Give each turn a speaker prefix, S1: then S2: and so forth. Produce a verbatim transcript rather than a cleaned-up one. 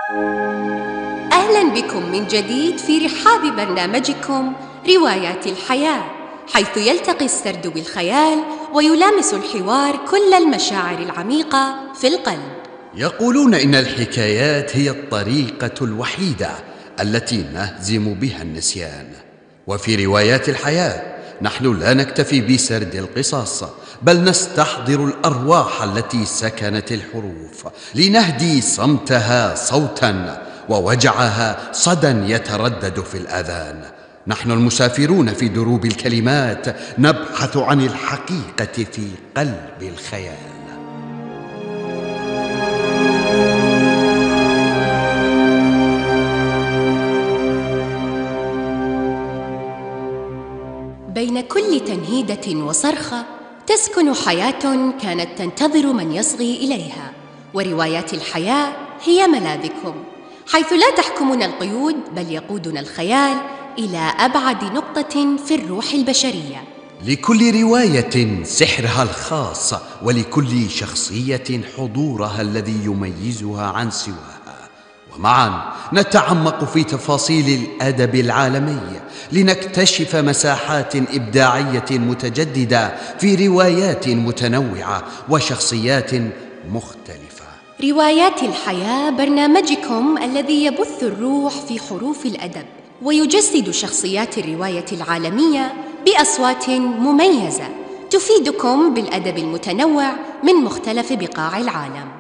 S1: أهلاً بكم من جديد في رحاب برنامجكم روايات الحياة، حيث يلتقي السرد بالخيال ويلامس الحوار كل المشاعر العميقة في القلب.
S2: يقولون إن الحكايات هي الطريقة الوحيدة التي نهزم بها النسيان، وفي روايات الحياة نحن لا نكتفي بسرد القصص، بل نستحضر الأرواح التي سكنت الحروف لنهدي صمتها صوتاً ووجعها صدى يتردد في الآذان. نحن المسافرون في دروب الكلمات، نبحث عن الحقيقة في قلب الخيال.
S1: بين كل تنهيدة وصرخة تسكن حياة كانت تنتظر من يصغي إليها، وروايات الحياة هي ملاذكم، حيث لا تحكمنا القيود بل يقودنا الخيال إلى أبعد نقطة في الروح البشرية.
S2: لكل رواية سحرها الخاص، ولكل شخصية حضورها الذي يميزها عن سواها، ومعا نتعمق في تفاصيل الأدب العالمي لنكتشف مساحات إبداعية متجددة في روايات متنوعة وشخصيات مختلفة.
S1: روايات الحياة برنامجكم الذي يبث الروح في حروف الأدب، ويجسد شخصيات الرواية العالمية بأصوات مميزة تفيدكم بالأدب المتنوع من مختلف بقاع العالم.